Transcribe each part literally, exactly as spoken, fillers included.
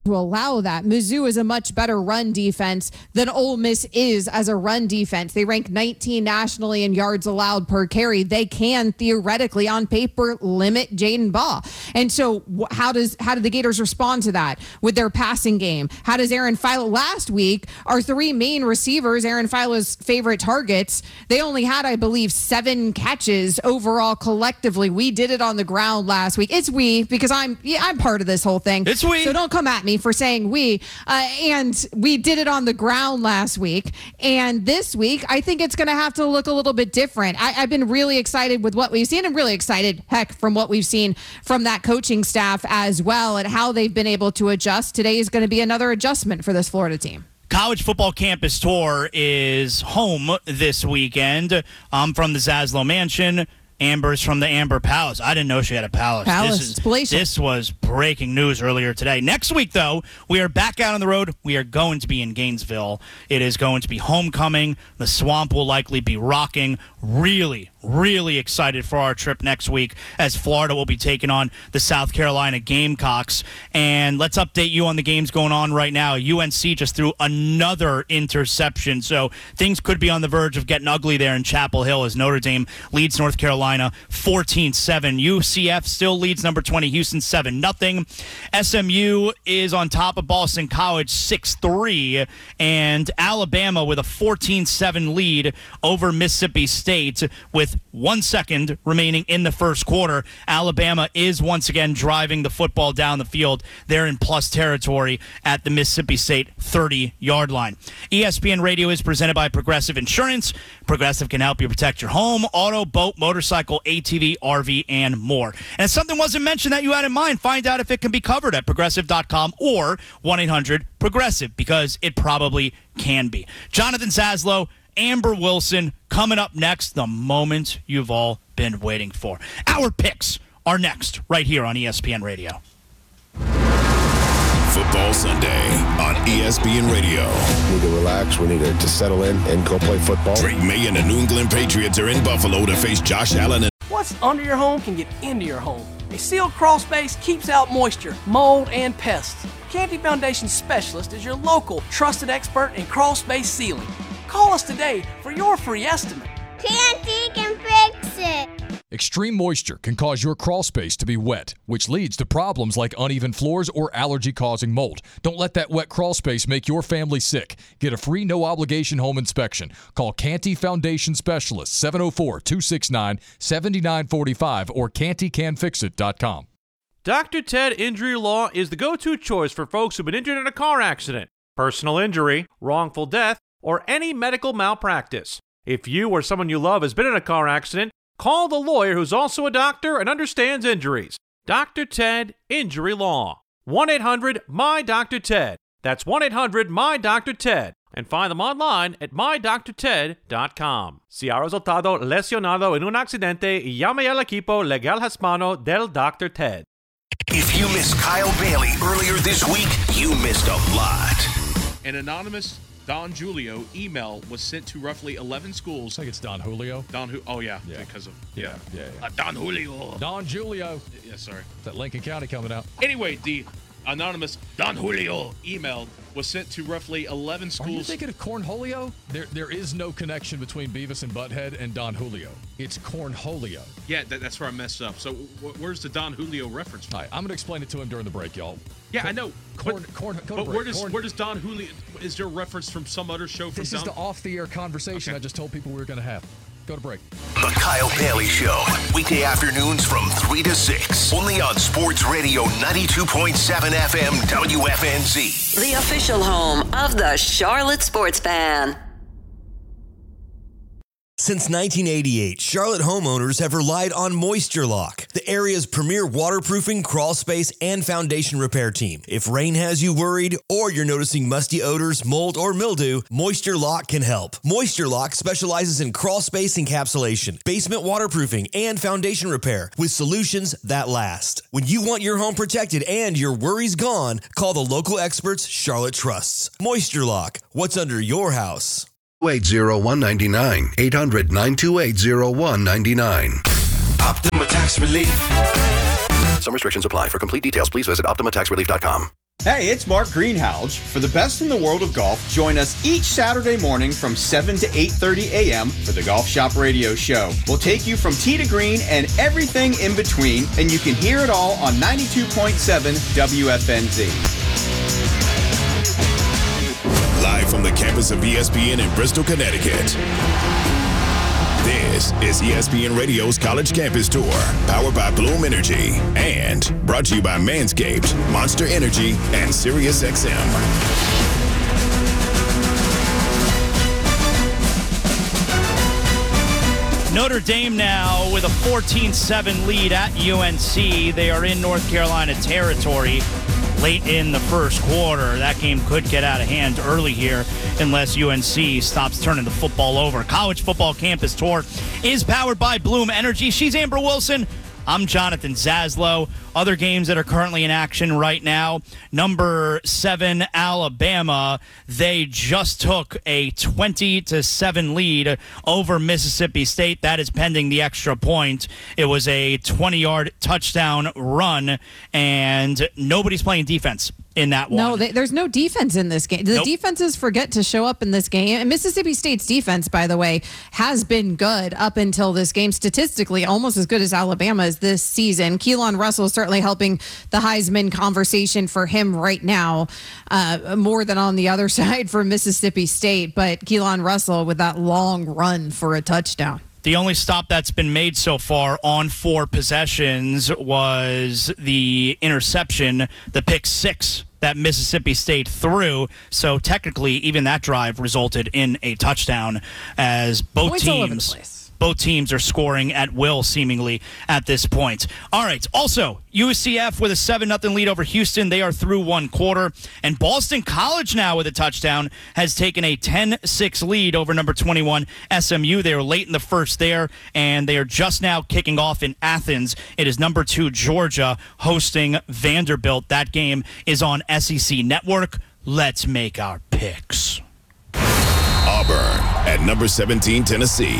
to allow that. Mizzou is a much better run defense than Ole Miss is as a run defense. They rank nineteenth nationally in yards allowed per carry. They can theoretically, on paper, limit Jaden Baugh. And so how does how did the Gators respond to that with their passing game? How does Aaron Philo? Last week, our three main receivers, Aaron Philo's favorite targets, they only had, I believe, seven catches overall collectively. We did it on the ground last week. It's we, because I'm yeah, I'm part of this whole thing. It's we. So don't come at me for saying we. Uh, and we did it on the ground last week. And this week, I think it's going to have to look a little bit different. I, I've been really excited with what we've seen, and really excited, heck, from what we've seen from that coaching staff as well, and how they've been able to adjust. Today is going to be another adjustment for this Florida team. College Football Campus Tour is home this weekend. I'm from the Zaslow Mansion. Amber's from the Amber Palace. I didn't know she had a palace. Palace. This, is, it's palatial. This was breaking news earlier today. Next week, though, we are back out on the road. We are going to be in Gainesville. It is going to be homecoming. The Swamp will likely be rocking. Really, really excited for our trip next week, as Florida will be taking on the South Carolina Gamecocks. And let's update you on the games going on right now. U N C just threw another interception, so things could be on the verge of getting ugly there in Chapel Hill as Notre Dame leads North Carolina fourteen seven. U C F still leads number twenty Houston seven nothing. S M U is on top of Boston College six three, and Alabama with a fourteen seven lead over Mississippi State with one second remaining in the first quarter. Alabama is once again driving the football down the field. They're in plus territory at the Mississippi State thirty-yard line. E S P N Radio is presented by Progressive Insurance. Progressive can help you protect your home, auto, boat, motorcycle, A T V, R V, and more. And if something wasn't mentioned that you had in mind, find out if it can be covered at progressive dot com or one eight hundred progressive, because it probably can be. Jonathan Zaslow, Amber Wilson, coming up next, the moment you've all been waiting for. Our picks are next, right here on E S P N Radio. Football Sunday on E S P N Radio. We need to relax. We need to, to settle in and go play football. Drake May and the New England Patriots are in Buffalo to face Josh Allen. And what's under your home can get into your home. A sealed crawl space keeps out moisture, mold, and pests. Canty Foundation Specialist is your local trusted expert in crawl space sealing. Call us today for your free estimate. Canty can fix it. Extreme moisture can cause your crawl space to be wet, which leads to problems like uneven floors or allergy-causing mold. Don't let that wet crawl space make your family sick. Get a free no-obligation home inspection. Call Canty Foundation Specialist, seven oh four, two six nine, seven nine four five or canty can fix it dot com. Doctor Ted Injury Law is the go-to choice for folks who've been injured in a car accident, personal injury, wrongful death, or any medical malpractice. If you or someone you love has been in a car accident, call the lawyer who's also a doctor and understands injuries. Doctor Ted Injury Law. one eight hundred M Y D R Ted. That's one eight hundred M Y D R Ted. And find them online at my doctor ted dot com. Si ha resultado lesionado en un accidente, llame al equipo legal hispano del Doctor Ted. if you missed Kyle Bailey earlier this week, you missed a lot. An anonymous Don Julio email was sent to roughly eleven schools. I think it's Don Julio. Don Julio. Oh, yeah, yeah. Because of, yeah. Yeah, yeah, yeah. Uh, Don Julio. Don Julio. Yeah, sorry. Is that Lincoln County coming out? Anyway, the anonymous Don Julio email was sent to roughly eleven schools. Are you thinking of Cornholio? There, there is no connection between Beavis and Butthead and Don Julio. It's Cornholio. Yeah, that, that's where I messed up. So wh- where's the Don Julio reference from? All right, I'm going to explain it to him during the break, y'all. Yeah, corn, I know. Corn, but corn, go but to where break. does corn. where does Don Julio? Is there a reference from some other show from This Don? is the off-the-air conversation Okay. I just told people we were going to have. Go to break. The Kyle Bailey Show, weekday afternoons from three to six, only on Sports Radio ninety-two point seven F M W F N Z. The official home of the Charlotte Sports Fan. Since nineteen eighty-eight, Charlotte homeowners have relied on Moisture Lock, the area's premier waterproofing, crawl space, and foundation repair team. If rain has you worried or you're noticing musty odors, mold, or mildew, Moisture Lock can help. Moisture Lock specializes in crawl space encapsulation, basement waterproofing, and foundation repair with solutions that last. When you want your home protected and your worries gone, call the local experts Charlotte trusts. Moisture Lock, what's under your house? eight oh one nine nine. eight hundred nine two eight oh one nine nine. Optima Tax Relief. Some restrictions apply. For complete details, please visit optima tax relief dot com. Hey, it's Mark Greenhalgh. For the best in the world of golf, join us each Saturday morning from seven to eight thirty a.m. for the Golf Shop Radio Show. We'll take you from tee to green and everything in between, and you can hear it all on ninety-two point seven W F N Z. Live from the campus of E S P N in Bristol, Connecticut. This is E S P N Radio's College Campus Tour, powered by Bloom Energy, and brought to you by Manscaped, Monster Energy, and SiriusXM. Notre Dame now with a fourteen seven lead at U N C. They are in North Carolina territory late in the first quarter. That game could get out of hand early here unless U N C stops turning the football over. College Football Campus Tour is powered by Bloom Energy. She's Amber Wilson. I'm Jonathan Zaslow. Other games that are currently in action right now. Number seven, Alabama. They just took a twenty to seven lead over Mississippi State. That is pending the extra point. It was a twenty-yard touchdown run, and nobody's playing defense in that one. No, they, there's no defense in this game. The Nope. defenses forget to show up in this game. And Mississippi State's defense, by the way, has been good up until this game. Statistically, almost as good as Alabama's this season. Keelan Russell certainly helping the Heisman conversation for him right now, uh, more than on the other side for Mississippi State. But Keelan Russell with that long run for a touchdown. The only stop that's been made so far on four possessions was the interception, the pick six that Mississippi State threw. So technically, even that drive resulted in a touchdown, as both Points all over the teams. place. Both teams are scoring at will, seemingly, at this point. All right. Also, U C F with a seven nothing lead over Houston. They are through one quarter. And Boston College now with a touchdown has taken a ten six lead over number twenty-one S M U. They were late in the first there, and they are just now kicking off in Athens. It is number two Georgia hosting Vanderbilt. That game is on S E C Network. Let's make our picks. Auburn at number seventeen, Tennessee.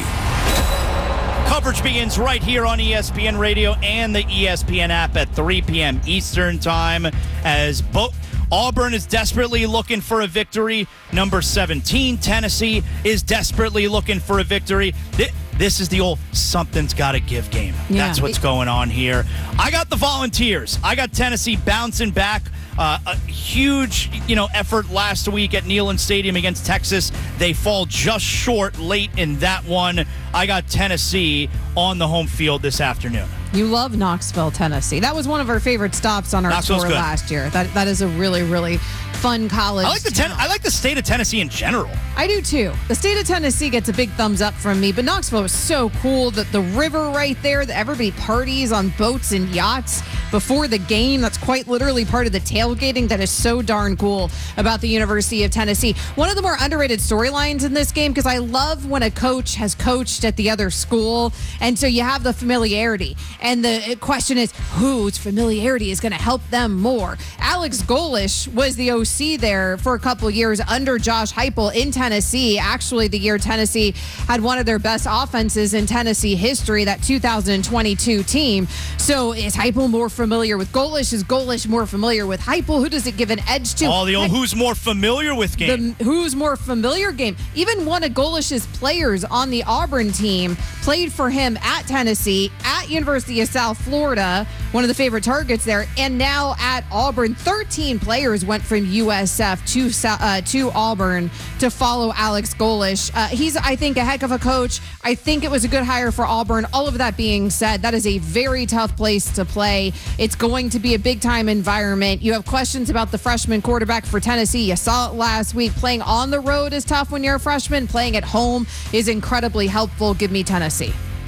Coverage begins right here on E S P N Radio and the E S P N app at three p.m. Eastern Time, as both Auburn is desperately looking for a victory. Number seventeen, Tennessee, is desperately looking for a victory. This is the old something's got to give game. Yeah. That's what's going on here. I got the Volunteers. I got Tennessee bouncing back. Uh, a huge, you know, effort last week at Neyland Stadium against Texas. They fall just short late in that one. I got Tennessee on the home field this afternoon. You love Knoxville, Tennessee. That was one of our favorite stops on our Knoxville's tour good. last year. That that is a really, really fun college I like the ten- I like the state of Tennessee in general. I do too. The state of Tennessee gets a big thumbs up from me, but Knoxville is so cool. That the river right there, that everybody parties on boats and yachts before the game. That's quite literally part of the tailgating. That is so darn cool about the University of Tennessee. One of the more underrated storylines in this game, because I love when a coach has coached at the other school, and so you have the familiarity. And the question is, whose familiarity is going to help them more? Alex Golesh was the O C there for a couple years under Josh Heupel in Tennessee. Actually, the year Tennessee had one of their best offenses in Tennessee history, that two thousand twenty-two team. So is Heupel more familiar with Golesh? Is Golesh more familiar with Heupel? Who does it give an edge to? Oh, the old who's more familiar with game. The who's more familiar game. Even one of Golesh's players on the Auburn team played for him at Tennessee, at University of South Florida, one of the favorite targets there, and now at Auburn. thirteen players went from U S F to uh, to Auburn to follow Alex Golesh. Uh, he's, I think, a heck of a coach. I think it was a good hire for Auburn. All of that being said, that is a very tough place to play. It's going to be a big-time environment. You have questions about the freshman quarterback for Tennessee. You saw it last week. Playing on the road is tough when you're a freshman. Playing at home is incredibly helpful. Give me Tennessee.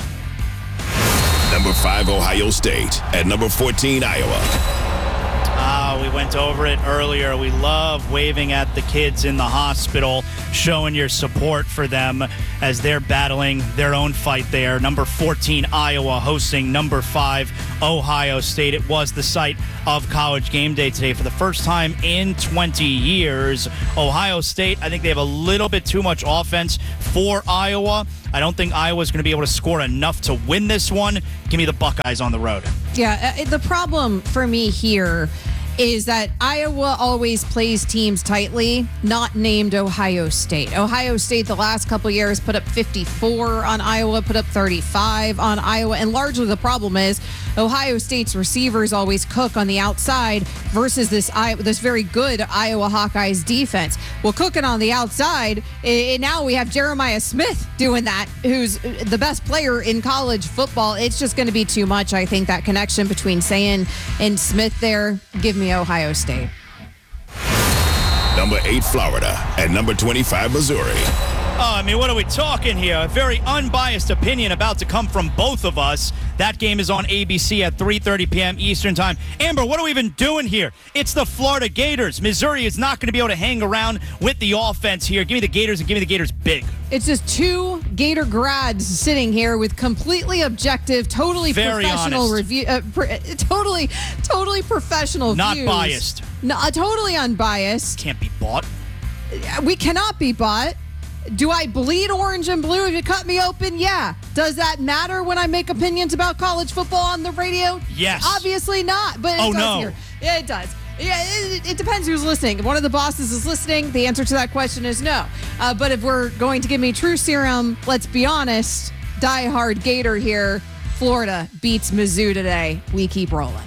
Number five, Ohio State. At number fourteen, Iowa. Ah, we went over it earlier. We love waving at the kids in the hospital, showing your support for them as they're battling their own fight there. Number fourteen, Iowa, hosting number five, Ohio State. It was the site of College Game Day today for the first time in twenty years. Ohio State, I think they have a little bit too much offense for Iowa. I don't think Iowa's going to be able to score enough to win this one. Give me the Buckeyes on the road. Yeah, uh, the problem for me here is that Iowa always plays teams tightly, not named Ohio State. Ohio State the last couple years put up fifty-four on Iowa, put up thirty-five on Iowa, and largely the problem is Ohio State's receivers always cook on the outside versus this this very good Iowa Hawkeyes defense. Well, cooking on the outside, and now we have Jeremiah Smith doing that, who's the best player in college football. It's just going to be too much, I think, that connection between Sayin and Smith there. Give me Ohio State. Number eight, Florida, and number twenty-five, Missouri. Oh, I mean, what are we talking here? A very unbiased opinion about to come from both of us. That game is on A B C at three thirty p.m. Eastern Time. Amber, what are we even doing here? It's the Florida Gators. Missouri is not going to be able to hang around with the offense here. Give me the Gators and give me the Gators big. It's just two Gator grads sitting here with completely objective, totally Very professional honest. review, uh, pr- totally, totally professional Not views. biased. No, uh, totally unbiased. Can't be bought. We cannot be bought. Do I bleed orange and blue if you cut me open? Yeah. Does that matter when I make opinions about college football on the radio? Yes. Obviously not, but it Oh, does no. here. Yeah, it does. Yeah, it, it depends who's listening. If one of the bosses is listening, the answer to that question is no. Uh, but if we're going to give me true serum, let's be honest, diehard Gator here. Florida beats Mizzou today. We keep rolling.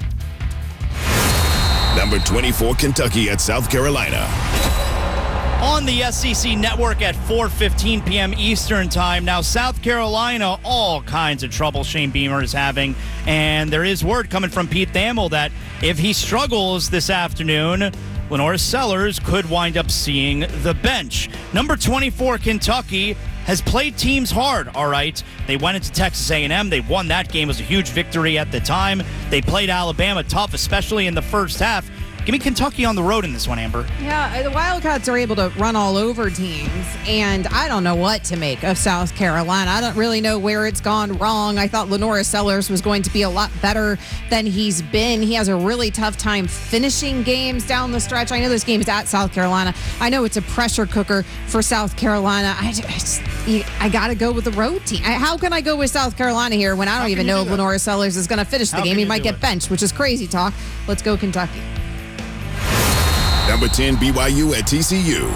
Number twenty-four, Kentucky at South Carolina. On the S E C Network at four fifteen p.m. Eastern Time. Now, South Carolina, all kinds of trouble Shane Beamer is having. And there is word coming from Pete Thamel that if he struggles this afternoon, Lenore Sellers could wind up seeing the bench. Number twenty-four, Kentucky, has played teams hard, all right? They went into Texas A and M. They won that game. It was a huge victory at the time. They played Alabama tough, especially in the first half. Give me Kentucky on the road in this one, Amber. Yeah, the Wildcats are able to run all over teams, and I don't know what to make of South Carolina. I don't really know where it's gone wrong. I thought Lenora Sellers was going to be a lot better than he's been. He has a really tough time finishing games down the stretch. I know this game is at South Carolina. I know it's a pressure cooker for South Carolina. I just, I got to go with the road team. I, how can I go with South Carolina here when I don't even know if Lenora Sellers is going to finish the How game? can He you might do get it? benched, which is crazy talk. Let's go Kentucky. Number ten, B Y U at T C U.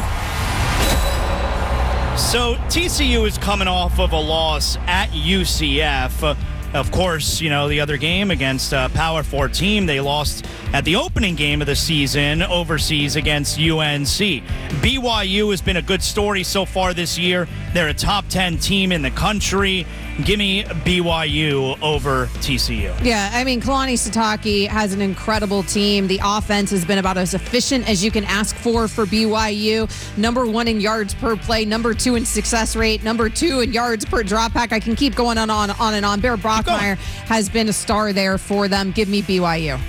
So T C U is coming off of a loss at U C F. Uh, of course, you know, the other game against a Power Four team, they lost at the opening game of the season overseas against U N C. B Y U has been a good story so far this year. They're a top ten team in the country. Give me B Y U over T C U. Yeah, I mean, Kalani Sitake has an incredible team. The offense has been about as efficient as you can ask for for B Y U. Number one in yards per play, number two in success rate, number two in yards per drop back. I can keep going on, on, on and on. Bear Brockmeyer has been a star there for them. Give me B Y U.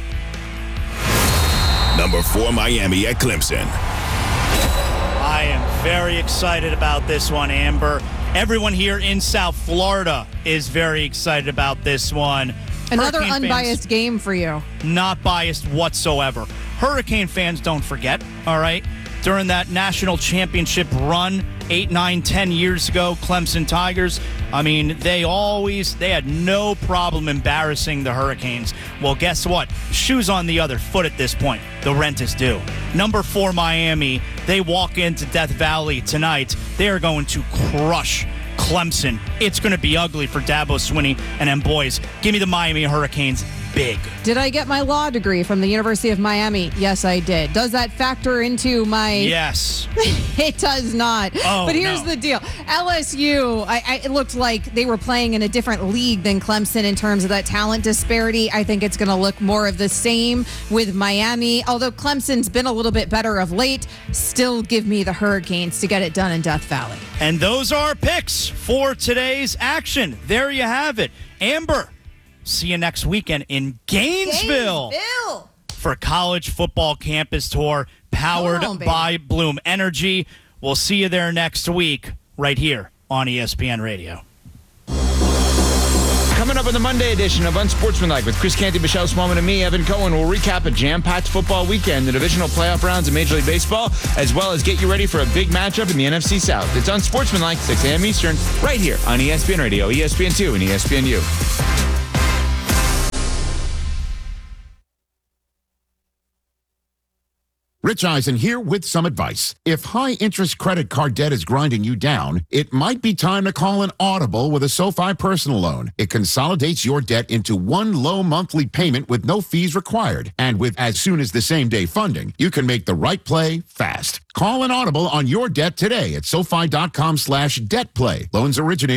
Number four, Miami at Clemson. I am very excited about this one, Amber. Everyone here in South Florida is very excited about this one. Another Hurricane unbiased fans, game for you. not biased whatsoever. Hurricane fans, don't forget, all right? During that national championship run eight, nine, ten years ago, Clemson Tigers, I mean, they always, they had no problem embarrassing the Hurricanes. Well, guess what? Shoes on the other foot at this point. The rent is due. Number four, Miami, they walk into Death Valley tonight. They are going to crush Clemson. It's going to be ugly for Dabo Swinney and them boys. Give me the Miami Hurricanes big. Did I get my law degree from the University of Miami? Yes, I did. Does that factor into my... Yes. It does not. Oh, but here's no. the deal. L S U, I, I, it looked like they were playing in a different league than Clemson in terms of that talent disparity. I think it's going to look more of the same with Miami. Although Clemson's been a little bit better of late, still give me the Hurricanes to get it done in Death Valley. And those are our picks for today's action. There you have it. Amber, see you next weekend in Gainesville, Gainesville. for College Football Campus Tour powered Come on, baby. by Bloom Energy. We'll see you there next week right here on E S P N Radio. Coming up on the Monday edition of Unsportsmanlike with Chris Canty, Michelle Smallman, and me, Evan Cohen, we'll recap a jam-packed football weekend, the divisional playoff rounds of Major League Baseball, as well as get you ready for a big matchup in the N F C South. It's Unsportsmanlike, six a.m. Eastern, right here on E S P N Radio, E S P N two, and E S P N U. Rich Eisen here with some advice. If high-interest credit card debt is grinding you down, it might be time to call an Audible with a SoFi personal loan. It consolidates your debt into one low monthly payment with no fees required. And with as soon as the same day funding, you can make the right play fast. Call an Audible on your debt today at SoFi.com slash debt play. Loans originate